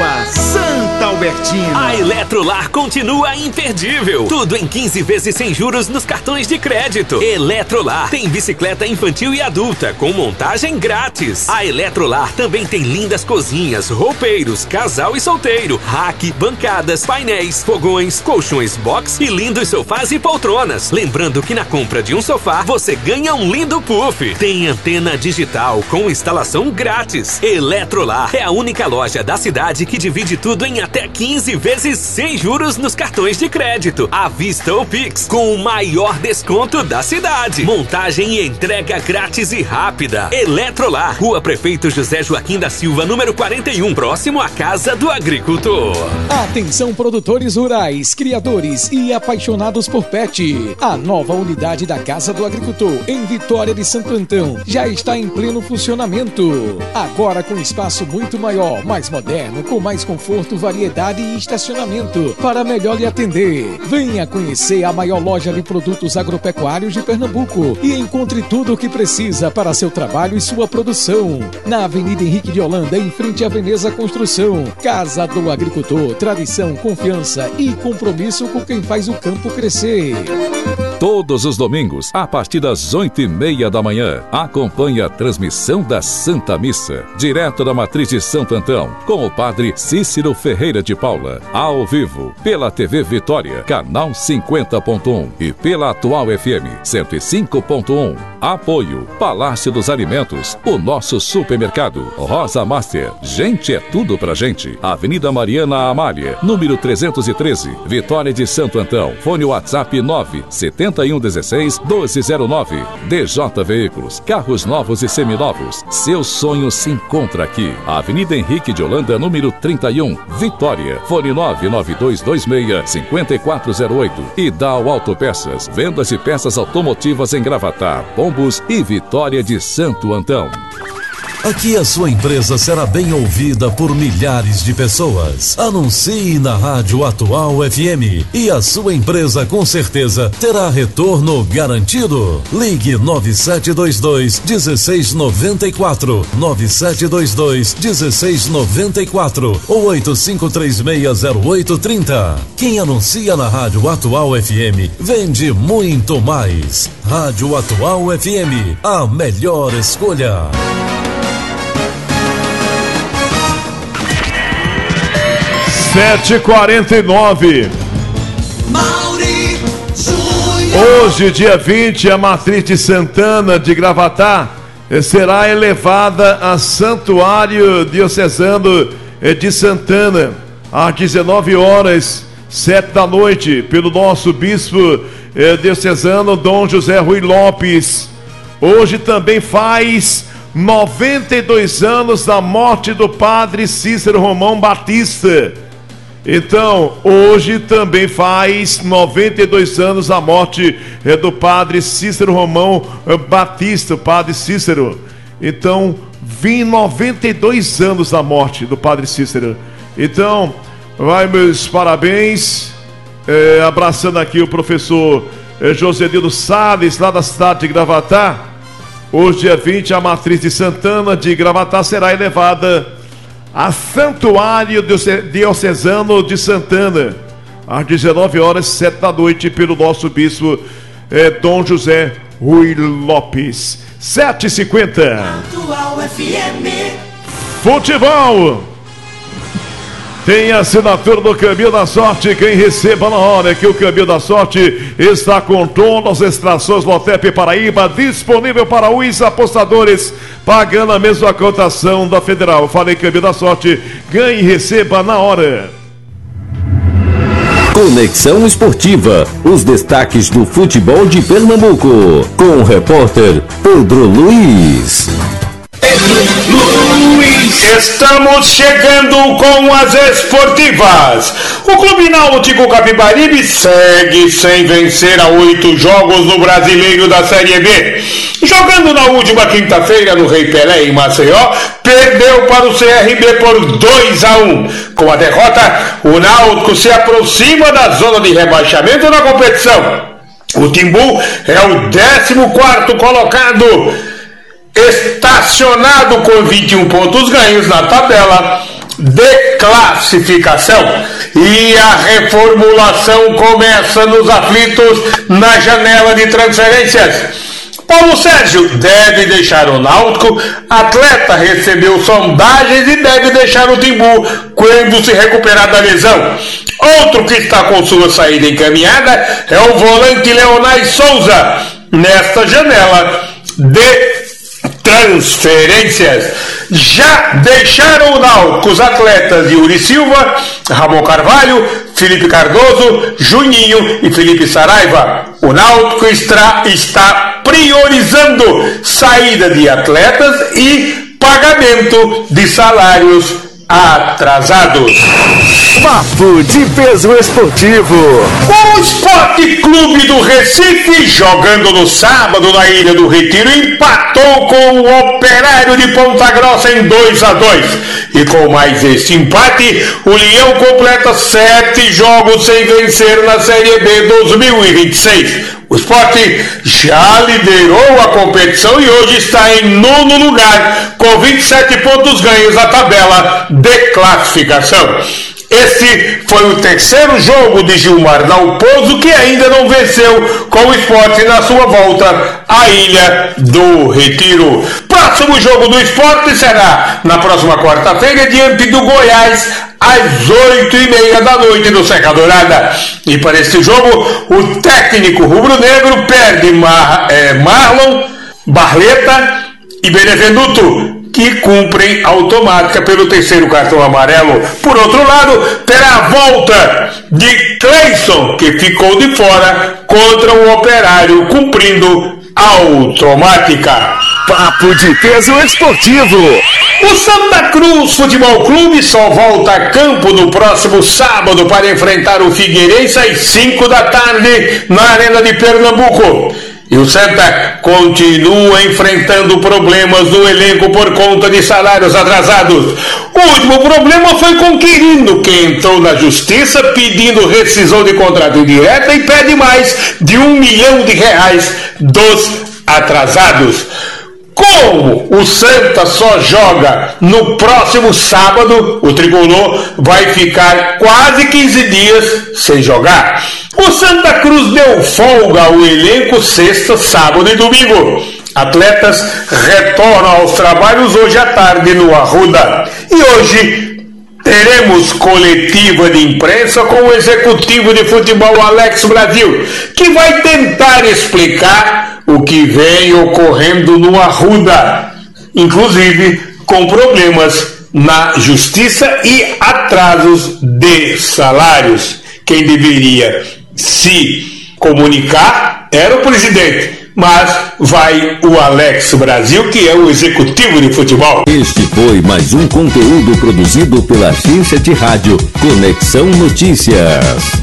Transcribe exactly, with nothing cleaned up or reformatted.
Água Santa Albertina. A Eletrolar continua imperdível. Tudo em quinze vezes sem juros nos cartões de crédito. Eletrolar tem bicicleta infantil e adulta com montagem grátis. A Eletrolar também tem lindas cozinhas, roupeiros, casal e solteiro, rack, bancadas, painéis, fogões, colchões box e lindos sofás e poltronas. Lembrando que na compra de um sofá você ganha um lindo puff. Tem antena digital com instalação grátis. Eletrolar é a única loja da cidade que divide tudo em até quinze vezes sem juros nos cartões de crédito, à vista ou Pix, com o maior desconto da cidade. Montagem e entrega grátis e rápida. Eletrolar, Rua Prefeito José Joaquim da Silva, número quarenta e um, próximo à Casa do Agricultor. Atenção, produtores rurais, criadores e apaixonados por pet. A nova unidade da Casa do Agricultor, em Vitória de Santo Antão, já está em pleno funcionamento. Agora com espaço muito maior, mais moderno, com mais conforto, variedade e estacionamento, para melhor lhe atender. Venha conhecer a maior loja de produtos agropecuários de Pernambuco e encontre tudo o que precisa para seu trabalho e sua produção. Na Avenida Henrique de Holanda, em frente à Veneza Construção. Casa do Agricultor, tradição, confiança e compromisso com quem faz o campo crescer. Todos os domingos, a partir das oito e meia da manhã, acompanhe a transmissão da Santa Missa, direto da Matriz de Santo Antão, com o padre Cícero Ferreira de Paula, ao vivo, pela T V Vitória, canal cinquenta ponto um e pela Atual F M cento e cinco ponto um. Apoio, Palácio dos Alimentos, o nosso supermercado, Rosa Master, gente é tudo pra gente. Avenida Mariana Amália, número trezentos e treze, Vitória de Santo Antão. Fone WhatsApp nove sete um um seis, doze zero nove. D J Veículos, carros novos e seminovos. Seu sonho se encontra aqui. Avenida Henrique de Holanda, número trinta e um, Vitória. Fone nove nove dois dois seis, cinco quatro zero oito. E Dal Autopeças, vendas de peças automotivas em Gravatá, Pombos e Vitória de Santo Antão. Aqui a sua empresa será bem ouvida por milhares de pessoas. Anuncie na Rádio Atual F M e a sua empresa com certeza terá retorno garantido. Ligue nove sete dois dois, um seis nove quatro, nove sete dois dois, um seis nove quatro ou oito cinco três seis zero oito três zero. Quem anuncia na Rádio Atual F M vende muito mais. Rádio Atual F M, a melhor escolha. sete e quarenta e nove. Hoje, dia vinte, a Matriz de Santana de Gravatá será elevada a Santuário Diocesano de Santana às dezenove horas, sete da noite, pelo nosso bispo diocesano Dom José Rui Lopes. Hoje também faz noventa e dois anos da morte do padre Cícero Romão Batista. Então, hoje também faz noventa e dois anos a morte é, do padre Cícero Romão Batista, o padre Cícero. Então, vim noventa e dois anos da morte do padre Cícero. Então, vai meus parabéns, é, abraçando aqui o professor é, Josenildo Salles, lá da cidade de Gravatá. Hoje, dia vinte, a Matriz de Santana de Gravatá será elevada a Santuário Diocesano de Santana, às dezenove horas, sete da noite, pelo nosso bispo eh, Dom José Rui Lopes. sete e cinquenta. Atual F M. Futebol. Tem a assinatura do Caminho da Sorte. Quem receba na hora que o Caminho da Sorte está com todas as extrações Lotep Paraíba disponível para os apostadores, pagando a mesma cotação da Federal. Eu falei Caminho da Sorte, ganhe e receba na hora. Conexão Esportiva, os destaques do futebol de Pernambuco, com o repórter Pedro Luiz. Luiz, estamos chegando com as esportivas. O Clube Náutico Capibaribe segue sem vencer a oito jogos no Brasileiro da Série B. Jogando na última quinta-feira no Rei Pelé em Maceió, perdeu para o C R B por dois a um. Com a derrota, o Náutico se aproxima da zona de rebaixamento na competição. O Timbu é o décimo quarto colocado, estacionado com vinte e um pontos ganhos na tabela. de classificação. E a reformulação começa nos aflitos na janela de transferências. Paulo Sérgio deve deixar o Náutico, atleta recebeu sondagens e deve deixar o Timbu quando se recuperar da lesão. Outro que está com sua saída encaminhada é o volante Leonardo Souza, nesta janela de transferências. Já deixaram o Náutico os atletas Yuri Silva, Ramon Carvalho, Felipe Cardoso, Juninho e Felipe Saraiva. O Náutico está, está priorizando saída de atletas e pagamento de salários atrasados. Papo de Peso Esportivo. O Esporte Clube do Recife, jogando no sábado na Ilha do Retiro, empatou com o Operário de Ponta Grossa em dois a dois. E com mais esse empate, o Leão completa sete jogos sem vencer na Série B dois mil e vinte e seis. O Sport já liderou a competição e hoje está em nono lugar, com vinte e sete pontos ganhos na tabela de classificação. Esse foi o terceiro jogo de Gilmar Dalpozo, que ainda não venceu com o Sport na sua volta à Ilha do Retiro. Próximo jogo do Sport será na próxima quarta-feira, diante do Goiás, às oito e meia da noite no Serra Dourada. E para esse jogo, o técnico rubro-negro perde Mar, é, Marlon, Barleta e Benevenuto, que cumprem automática pelo terceiro cartão amarelo. Por outro lado, terá a volta de Cleison, que ficou de fora contra o Operário, cumprindo automática. Papo de Peso Esportivo. O Santa Cruz Futebol Clube só volta a campo no próximo sábado para enfrentar o Figueirense às cinco da tarde na Arena de Pernambuco. E o Santa continua enfrentando problemas no elenco por conta de salários atrasados. O último problema foi com Quirino, que entrou na justiça pedindo rescisão de contrato indireta e pede mais de um milhão de reais dos atrasados. Como o Santa só joga no próximo sábado, o tricolor vai ficar quase quinze dias sem jogar. O Santa Cruz deu folga ao elenco sexta, sábado e domingo. Atletas retornam aos trabalhos hoje à tarde no Arruda. E hoje teremos coletiva de imprensa com o executivo de futebol Alex Brasil, que vai tentar explicar o que vem ocorrendo no Arruda, inclusive com problemas na justiça e atrasos de salários. Quem deveria se comunicar era o presidente, mas vai o Alex Brasil, que é o executivo de futebol. Este foi mais um conteúdo produzido pela agência de rádio Conexão Notícias.